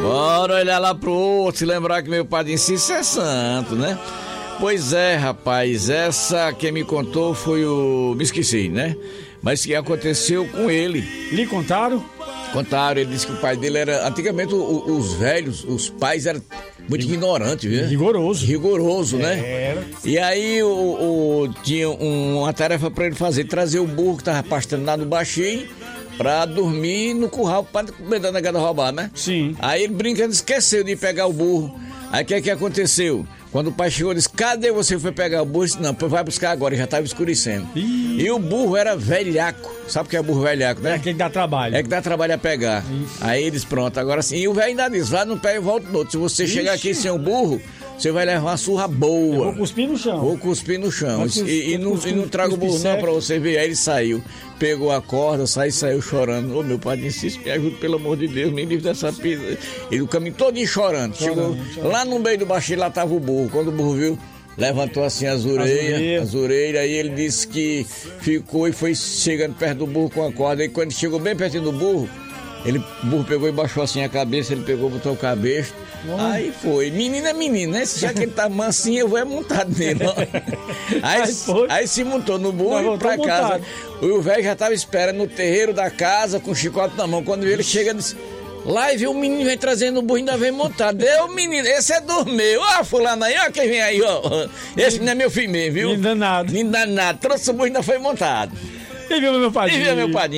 Bora olhar lá pro outro, se lembrar que meu padrinho Cício é santo, né? Pois é, rapaz, essa quem me contou foi me esqueci, né? Mas o que aconteceu com ele? Lhe contaram? Contaram, ele disse que o pai dele era... Antigamente os velhos, os pais eram muito ignorantes, viu? Rigoroso, né? Era. E aí tinha uma tarefa pra ele fazer, trazer o burro que tava pastando lá no baixinho pra dormir no curral, pra comer da negada roubar, né? Sim. Aí ele brincando, esqueceu de pegar o burro. Aí o que aconteceu? Quando o pai chegou, ele disse, cadê você? Foi pegar o burro? Ele disse, não, vai buscar agora, já estava escurecendo. E o burro era velhaco. Sabe o que é burro velhaco, né? É que dá trabalho. É que dá trabalho a pegar. Aí eles, pronto, agora sim. E o velho ainda diz, vai no pé e volta no outro. Se você chegar aqui sem o burro, você vai levar uma surra boa. Eu vou cuspir no chão. Vou cuspir no chão. E não trago o burro não pra você ver. Aí ele saiu, pegou a corda, saiu chorando. Ô meu padre insiste, me ajuda, pelo amor de Deus, me livre dessa pisa. Ele o caminho todinho chorando. Chegou lá no meio do baixinho, lá tava o burro. Quando o burro viu, levantou assim as orelhas, aí ele disse que ficou e foi chegando perto do burro com a corda. E quando chegou bem pertinho do burro, o burro pegou e baixou assim a cabeça, ele pegou, botou o cabelo. Aí foi, menino é menino, né? Já que ele tá mansinho, eu vou montado nele. Aí se montou no burro e pra casa. O velho já tava esperando no terreiro da casa com o chicote na mão. Quando ele chega, disse, lá e viu o menino vem trazendo o burro, ainda vem montado. Deu, menino, esse é do meu. Ó, fulano aí, ó, quem vem aí, ó. Esse não é meu filho mesmo, viu? Menino danado. Menino danado. Trouxe o burro, ainda foi montado. E viu, meu padrinho?